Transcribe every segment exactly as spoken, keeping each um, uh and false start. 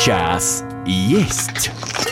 Час есть.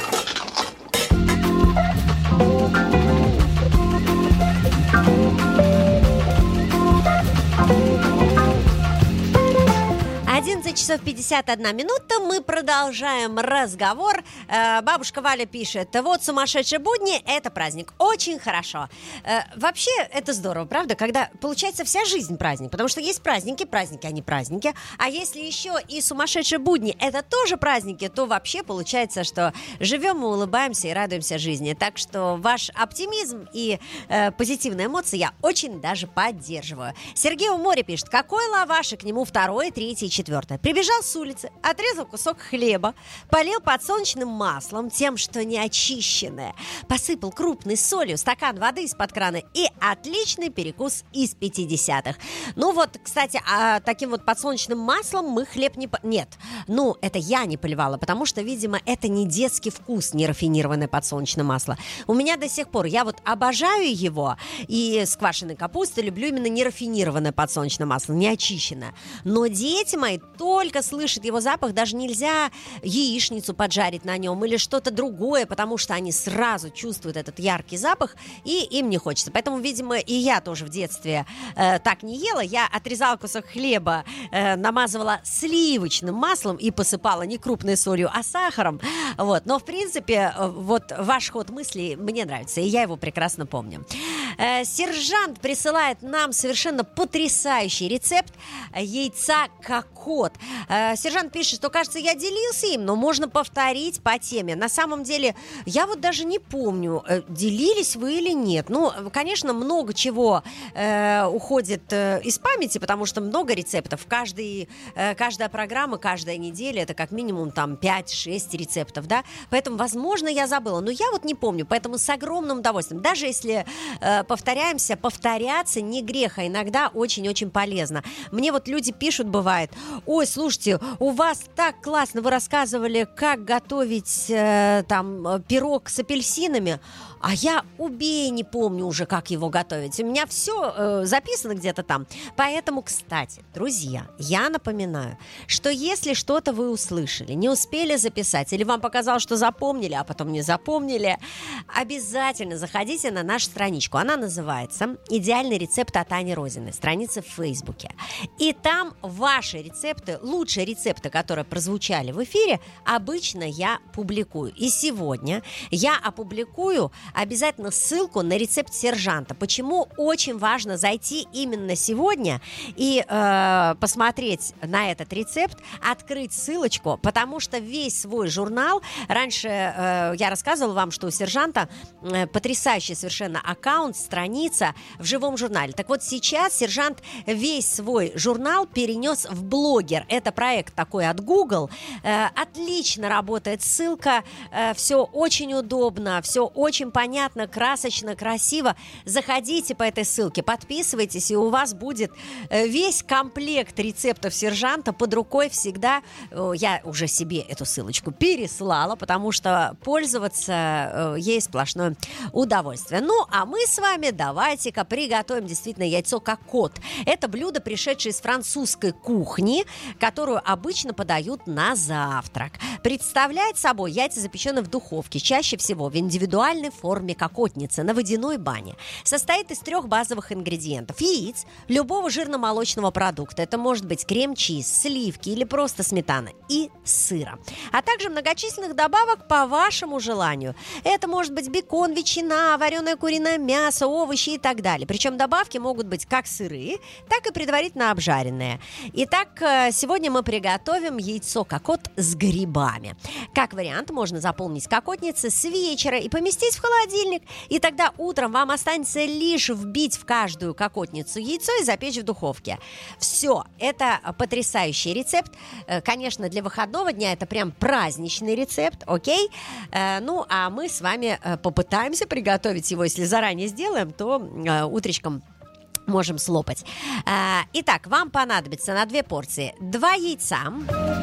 одиннадцать часов пятьдесят одна минута. Мы продолжаем разговор. э, Бабушка Валя пишет: вот сумасшедшие будни – это праздник. Очень хорошо. э, Вообще это здорово, правда? Когда получается вся жизнь праздник. Потому что есть праздники, праздники, они праздники. А если еще и сумасшедшие будни – это тоже праздники, то вообще получается, что живем, мы улыбаемся и радуемся жизни. Так что ваш оптимизм и э, позитивные эмоции я очень даже поддерживаю. Сергей у моря пишет: какой лаваш, и к нему второй, третий, четвертый. Прибежал с улицы, отрезал кусок хлеба, полил подсолнечным маслом, тем, что не очищенное, посыпал крупной солью, стакан воды из-под крана и отличный перекус из пятидесятых. Ну вот, кстати, а таким вот подсолнечным маслом мы хлеб не... По... Нет, ну это я не поливала, потому что, видимо, это не детский вкус, нерафинированное подсолнечное масло. У меня до сих пор, я вот обожаю его, и с квашеной капустой люблю именно нерафинированное подсолнечное масло, не очищенное. Но дети мои только слышат его запах, даже нельзя яичницу поджарить на нем или что-то другое, потому что они сразу чувствуют этот яркий запах, и им не хочется. Поэтому, видимо, и я тоже в детстве э, так не ела. Я отрезала кусок хлеба, э, намазывала сливочным маслом и посыпала не крупной солью, а сахаром. Вот. Но, в принципе, э, вот ваш ход мыслей мне нравится, и я его прекрасно помню. Э, сержант присылает нам совершенно потрясающий рецепт яйца кокот. Э, сержант пишет, что, кажется, я делился им, но можно повторить по теме. На самом деле, я вот даже не помню, э, делились вы или нет. Ну, конечно, много чего э, уходит э, из памяти, потому что много рецептов. Каждый, э, каждая программа, каждая неделя, это как минимум там пять-шесть рецептов, да? Поэтому, возможно, я забыла, но я вот не помню, поэтому с огромным удовольствием. Даже если э, повторяемся, повторяться не грех, а иногда очень-очень полезно. Мне вот люди пишут, бывает: ой, слушайте, у вас так классно, вы рассказывали, как готовить э, там пирог с апельсинами, а я убей не помню уже, как его готовить. У меня все э, записано где-то там. Поэтому, кстати, друзья, я напоминаю, что если что-то вы услышали, не успели записать, или вам показалось, что запомнили, а потом не запомнили, обязательно заходите на нашу страничку. Она называется «Идеальный рецепт от Ани Розиной», страница в Фейсбуке. И там ваши рецепты, лучшие рецепты, которые прозвучали в эфире, обычно я публикую. И сегодня я опубликую обязательно ссылку на рецепт сержанта. Почему очень важно зайти именно сегодня и э, посмотреть на этот рецепт, открыть ссылочку, потому что весь свой журнал, раньше э, я рассказывала вам, что у сержанта э, потрясающий совершенно аккаунт, страница в живом журнале. Так вот, сейчас сержант весь свой журнал перенес в блогер. Это проект такой от Google. Э, отлично работает ссылка, э, все очень удобно, все очень понятно, красочно, красиво. Заходите по этой ссылке, подписывайтесь, и у вас будет весь комплект рецептов сержанта под рукой всегда. Я уже себе эту ссылочку переслала, потому что пользоваться ей сплошное удовольствие. Ну, а мы с вами давайте-ка приготовим действительно яйцо кокот. Это блюдо, пришедшее из французской кухни, которую обычно подают на завтрак. Представляет собой яйца, запеченные в духовке, чаще всего в индивидуальной форме кокотницы на водяной бане. Состоит из трех базовых ингредиентов: яиц, любого жирно-молочного продукта, это может быть крем-чиз, сливки или просто сметана, и сыра, а также многочисленных добавок по вашему желанию. Это может быть бекон, ветчина, вареное куриное мясо, овощи и так далее. Причем добавки могут быть как сырые, так и предварительно обжаренные. Итак, сегодня мы приготовим яйцо кокот с грибами. Как вариант, можно заполнить кокотницы с вечера и поместить в холодильник, и тогда утром вам останется лишь вбить в каждую кокотницу яйцо и запечь в духовке. Все, это потрясающий рецепт. Конечно, для выходного дня это прям праздничный рецепт, окей? Ну, а мы с вами попытаемся приготовить его. Если заранее сделаем, то утречком можем слопать. Итак, вам понадобится на две порции два яйца,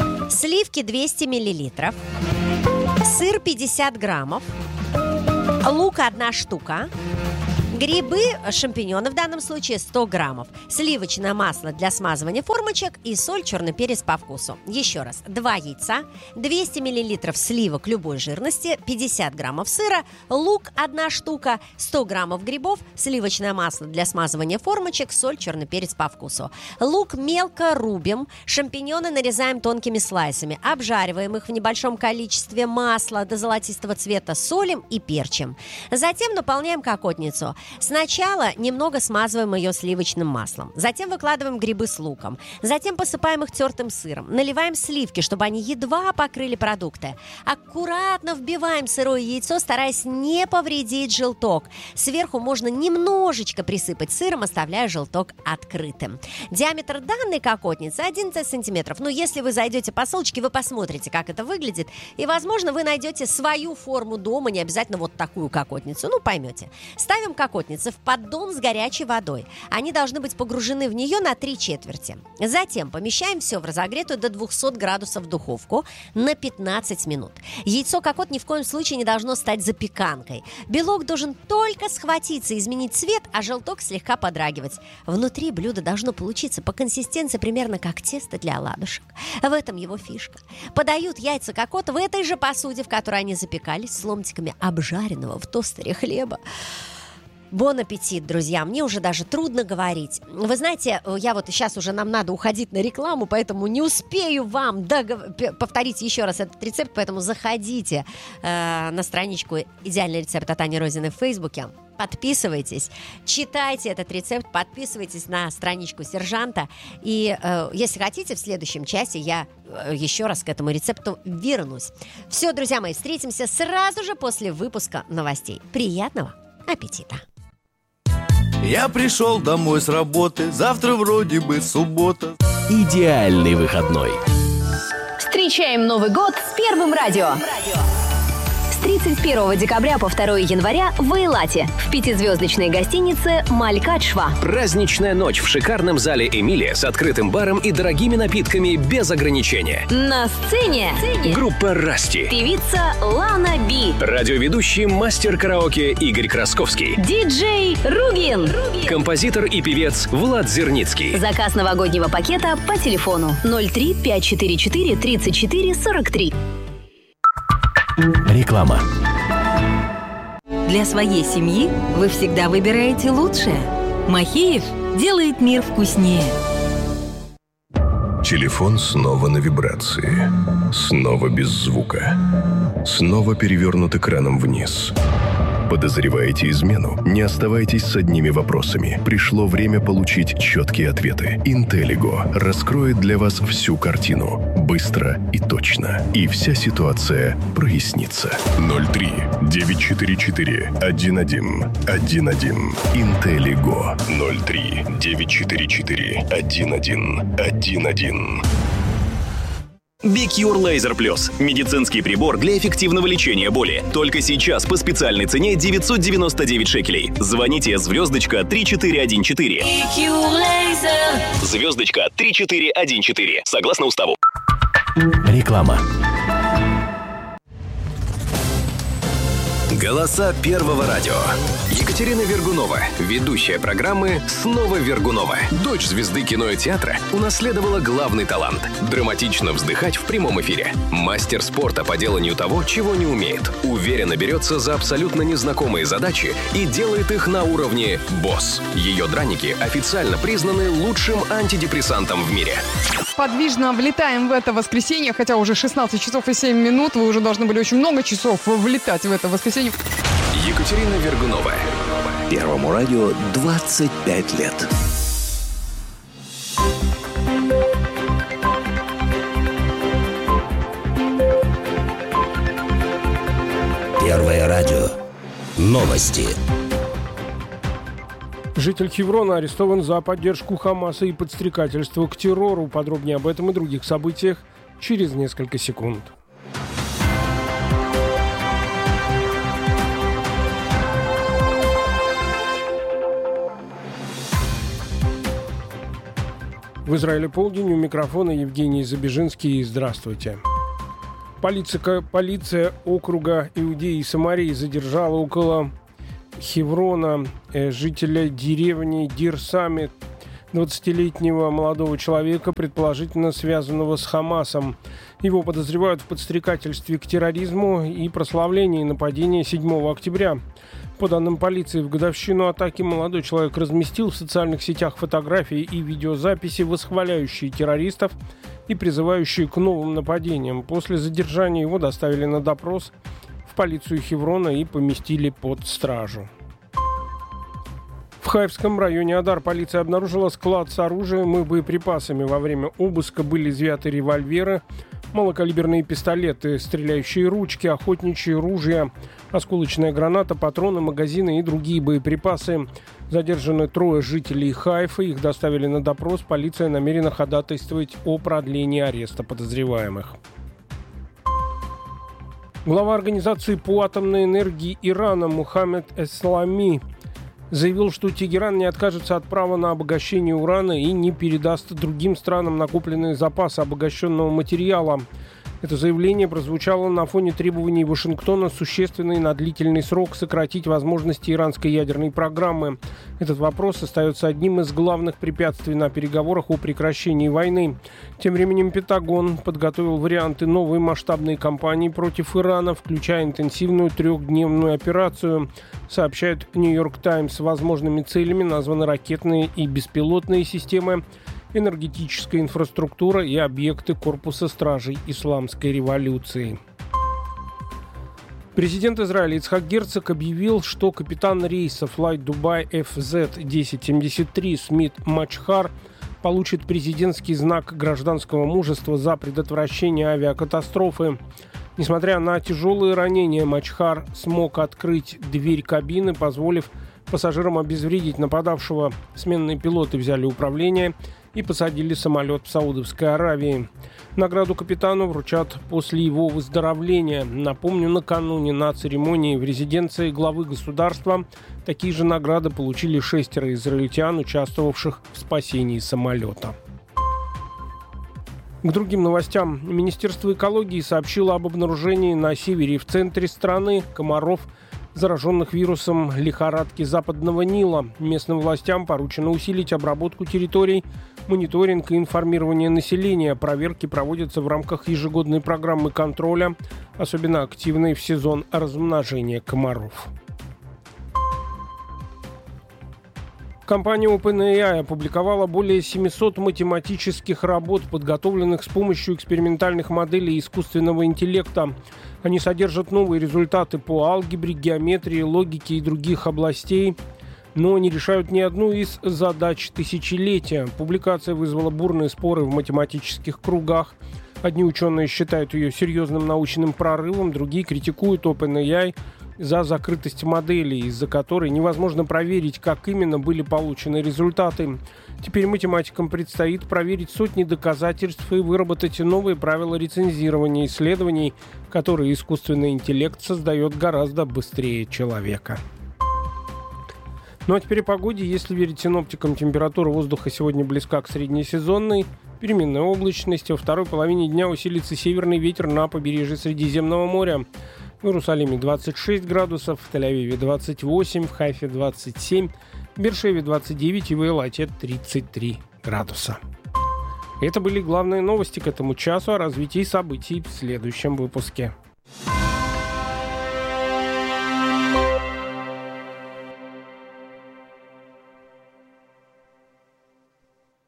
сливки двести миллилитров, сыр пятьдесят граммов, лук одна штука, Грибы, шампиньоны в данном случае сто граммов. Сливочное масло для смазывания формочек и соль, черный перец по вкусу. Еще раз. два яйца, двести миллилитров сливок любой жирности, пятьдесят граммов сыра, лук одна штука, сто граммов грибов, сливочное масло для смазывания формочек, соль, черный перец по вкусу. Лук мелко рубим, шампиньоны нарезаем тонкими слайсами, обжариваем их в небольшом количестве масла до золотистого цвета, солим и перчим. Затем наполняем кокотницу. Сначала немного смазываем ее сливочным маслом, затем выкладываем грибы с луком, затем посыпаем их тертым сыром, наливаем сливки, чтобы они едва покрыли продукты. Аккуратно вбиваем сырое яйцо, стараясь не повредить желток. Сверху можно немножечко присыпать сыром, оставляя желток открытым. Диаметр данной кокотницы одиннадцать сантиметров. Но если вы зайдете по ссылочке, вы посмотрите, как это выглядит, и, возможно, вы найдете свою форму дома, не обязательно вот такую кокотницу, ну, поймете. Ставим кокотницу в поддон с горячей водой. Они должны быть погружены в нее на три четверти. Затем помещаем все в разогретую до двухсот градусов духовку на пятнадцать минут. Яйцо кокот ни в коем случае не должно стать запеканкой. Белок должен только схватиться, изменить цвет, а желток слегка подрагивать. Внутри блюдо должно получиться по консистенции примерно как тесто для оладушек. В этом его фишка. Подают яйца кокот в этой же посуде, в которой они запекались, с ломтиками обжаренного в тостере хлеба. Бон аппетит, друзья, мне уже даже трудно говорить. Вы знаете, я вот сейчас уже нам надо уходить на рекламу, поэтому не успею вам догов... повторить еще раз этот рецепт, поэтому заходите э, на страничку «Идеальный рецепт» от Ани Розиной в Фейсбуке. Подписывайтесь, читайте этот рецепт, подписывайтесь на страничку Сержанта. И э, если хотите, в следующем часе я э, еще раз к этому рецепту вернусь. Все, друзья мои, встретимся сразу же после выпуска новостей. Приятного аппетита! Я пришел домой с работы, завтра вроде бы суббота. Идеальный выходной. Встречаем Новый год с Первым радио. С тридцать первого декабря по второго января в Эйлате в пятизвездочной гостинице «Малькадшва». Праздничная ночь в шикарном зале «Эмилия» с открытым баром и дорогими напитками без ограничения. На сцене Группа «Расти», певица Лана Би, радиоведущий мастер караоке Игорь Красковский, диджей Ругин, композитор и певец Влад Зерницкий. Заказ новогоднего пакета по телефону ноль три пять четыре четыре тридцать четыре сорок три. Реклама. Для своей семьи вы всегда выбираете лучшее. Махеев делает мир вкуснее. Телефон снова на вибрации. Снова без звука. Снова перевернут экраном вниз. Подозреваете измену? Не оставайтесь с одними вопросами. Пришло время получить четкие ответы. Интеллиго раскроет для вас всю картину. Быстро и точно. И вся ситуация прояснится. ноль три девять четыре четыре один один один один. Интеллиго. ноль три девять четыре четыре один один один один. Бикюр Laser Plus. Медицинский прибор для эффективного лечения боли. Только сейчас по специальной цене девятьсот девяносто девять шекелей. Звоните звездочка три четыре один четыре. Звездочка три четыре один четыре. Согласно уставу. Реклама. Голоса Первого радио. Екатерина Вергунова, ведущая программы «Снова Вергунова». Дочь звезды кино и театра унаследовала главный талант – драматично вздыхать в прямом эфире. Мастер спорта по деланию того, чего не умеет. Уверенно берется за абсолютно незнакомые задачи и делает их на уровне «босс». Ее драники официально признаны лучшим антидепрессантом в мире. Подвижно влетаем в это воскресенье, хотя уже шестнадцать часов и семь минут. Вы уже должны были очень много часов влетать в это воскресенье. Екатерина Вергунова. Первому радио двадцать пять лет. Первое радио. Новости. Житель Хеврона арестован за поддержку Хамаса и подстрекательство к террору. Подробнее об этом и других событиях через несколько секунд. В Израиле полдень, у микрофона Евгений Забежинский. Здравствуйте. Полиция, полиция округа Иудеи и Самарии задержала около Хеврона, жителя деревни Дир-Самит, двадцатилетнего молодого человека, предположительно связанного с Хамасом. Его подозревают в подстрекательстве к терроризму и прославлении нападения седьмого октября. По данным полиции, в годовщину атаки молодой человек разместил в социальных сетях фотографии и видеозаписи, восхваляющие террористов и призывающие к новым нападениям. После задержания его доставили на допрос в полицию Хеврона и поместили под стражу. В Хаевском районе Адар полиция обнаружила склад с оружием и боеприпасами. Во время обыска были изъяты револьверы, малокалиберные пистолеты, стреляющие ручки, охотничьи ружья, осколочная граната, патроны, магазины и другие боеприпасы. Задержаны трое жителей Хайфа. Их доставили на допрос. Полиция намерена ходатайствовать о продлении ареста подозреваемых. Глава организации по атомной энергии Ирана Мухаммед Эслами заявил, что Тегеран не откажется от права на обогащение урана и не передаст другим странам накопленные запасы обогащенного материала. Это заявление прозвучало на фоне требований Вашингтона существенно и на длительный срок сократить возможности иранской ядерной программы. Этот вопрос остается одним из главных препятствий на переговорах о прекращении войны. Тем временем Пентагон подготовил варианты новой масштабной кампании против Ирана, включая интенсивную трехдневную операцию. Сообщает Нью-Йорк Таймс. Возможными целями названы ракетные и беспилотные системы, энергетическая инфраструктура и объекты корпуса стражей исламской революции. Президент Израиля Ицхак Герцог объявил, что капитан рейса Flight Dubai эф зет десять семьдесят три Смит Мачхар получит президентский знак гражданского мужества за предотвращение авиакатастрофы. Несмотря на тяжелые ранения, Мачхар смог открыть дверь кабины, позволив пассажирам обезвредить нападавшего. Сменные пилоты взяли управление и посадили самолет в Саудовской Аравии. Награду капитану вручат после его выздоровления. Напомню, накануне на церемонии в резиденции главы государства такие же награды получили шестеро израильтян, участвовавших в спасении самолета. К другим новостям. Министерство экологии сообщило об обнаружении на севере и в центре страны комаров, зараженных вирусом лихорадки Западного Нила. Местным властям поручено усилить обработку территорий, мониторинг и информирование населения. Проверки проводятся в рамках ежегодной программы контроля, особенно активной в сезон размножения комаров. Компания OpenAI опубликовала более семисот математических работ, подготовленных с помощью экспериментальных моделей искусственного интеллекта. Они содержат новые результаты по алгебре, геометрии, логике и других областей, но не решают ни одну из задач тысячелетия. Публикация вызвала бурные споры в математических кругах. Одни ученые считают ее серьезным научным прорывом, другие критикуют OpenAI за закрытость моделей, из-за которой невозможно проверить, как именно были получены результаты. Теперь математикам предстоит проверить сотни доказательств и выработать новые правила рецензирования исследований, которые искусственный интеллект создает гораздо быстрее человека. Ну а теперь о погоде. Если верить синоптикам, температура воздуха сегодня близка к среднесезонной. Переменная облачность. Во второй половине дня усилится северный ветер на побережье Средиземного моря. В Иерусалиме двадцать шесть градусов, в Тель-Авиве двадцать восемь, в Хайфе двадцать семь, в Бершеве двадцать девять и в Эйлате тридцать три градуса. Это были главные новости к этому часу. О развитии событий в следующем выпуске.